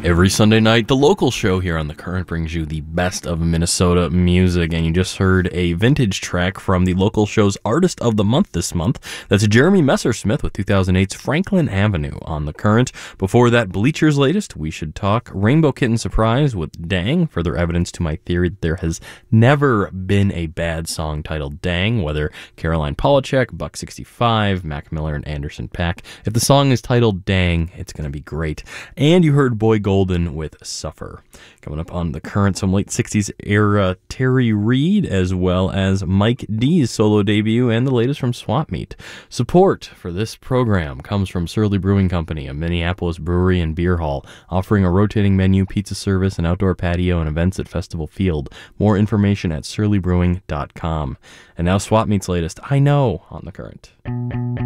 Every Sunday night, the local show here on The Current brings you the best of Minnesota music, and you just heard a vintage track from the local show's Artist of the Month this month. That's Jeremy Messersmith with 2008's Franklin Avenue on The Current. Before that, Bleacher's latest, We Should Talk, Rainbow Kitten Surprise with Dang, further evidence to my theory that there has never been a bad song titled Dang, whether Caroline Polachek, Buck 65, Mac Miller, and Anderson .Paak. If the song is titled Dang, it's going to be great. And you heard Boy Golden with Suffer. Coming up on The Current, some late 60s era Terry Reid, as well as Mike D's solo debut and the latest from Swap Meet. Support for this program comes from Surly Brewing Company, a Minneapolis brewery and beer hall, offering a rotating menu, pizza service, an outdoor patio, and events at Festival Field. More information at surlybrewing.com. And now Swap Meet's latest, I Know, on The Current.